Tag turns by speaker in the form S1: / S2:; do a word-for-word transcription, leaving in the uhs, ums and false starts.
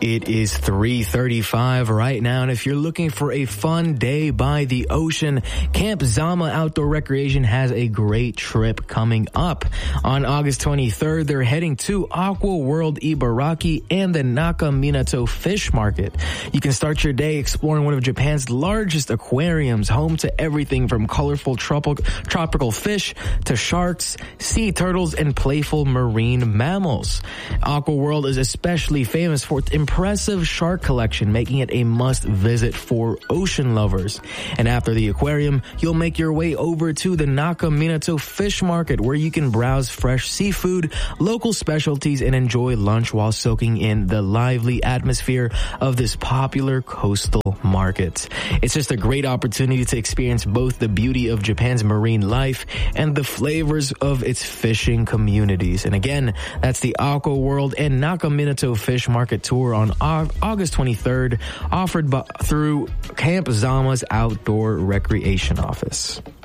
S1: It is three thirty-five right now, and if you're looking for a fun day by the ocean, Camp Zama Outdoor Recreation has a great trip coming up. On August twenty-third, they're heading to Aqua World Ibaraki and the Nakaminato Fish Market. You can start your day exploring one of Japan's largest aquariums, home to everything from colorful tropical, tropical fish to sharks, sea turtles, and playful marine mammals. Aqua World is especially famous for its impressive shark collection, making it a must-visit for ocean lovers. And after the aquarium, you'll make your way over to the Nakaminato Fish Market, where you can browse fresh seafood, local specialties, and enjoy lunch while soaking in the lively atmosphere of this popular coastal market. It's just a great opportunity to experience both the beauty of Japan's marine life and the flavors of its fishing communities. And again, that's the Aqua World and Nakaminato Fish Market tour on August twenty-third, offered by, through Camp Zama's Outdoor Recreation Office.